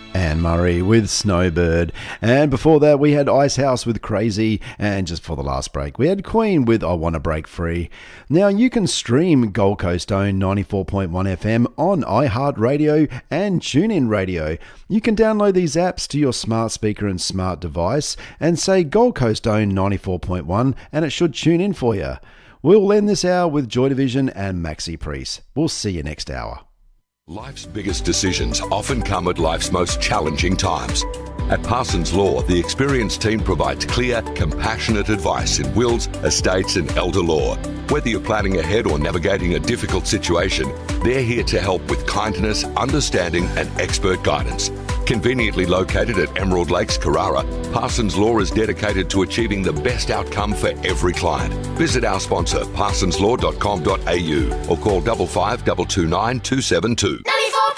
Anne Murray with Snowbird. And before that, we had Icehouse with Crazy. And just for the last break, we had Queen with I Wanna Break Free. Now, you can stream Gold Coast own 94.1 FM on iHeartRadio and TuneIn Radio. You can download these apps to your smart speaker and smart device and say Gold Coast own 94.1 and it should tune in for you. We'll end this hour with Joy Division and Maxi Priest. We'll see you next hour. Life's biggest decisions often come at life's most challenging times. At Parsons Law, the experienced team provides clear, compassionate advice in wills, estates and elder law. Whether you're planning ahead or navigating a difficult situation, they're here to help with kindness, understanding and expert guidance. Conveniently located at Emerald Lakes, Carrara, Parsons Law is dedicated to achieving the best outcome for every client. Visit our sponsor, parsonslaw.com.au or call 55 229 272. 94